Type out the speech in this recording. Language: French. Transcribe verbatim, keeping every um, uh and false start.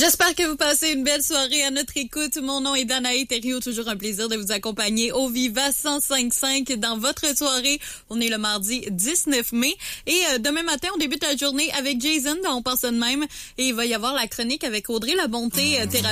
J'espère que vous passez une belle soirée à notre écoute. Mon nom est Danae Thériault. Toujours un plaisir de vous accompagner au Viva cent cinq virgule cinq dans votre soirée. On est le mardi dix-neuf mai. Et euh, demain matin, on débute la journée avec Jason, on pense de même. Et il va y avoir la chronique avec Audrey Labonté, euh, thérapeute.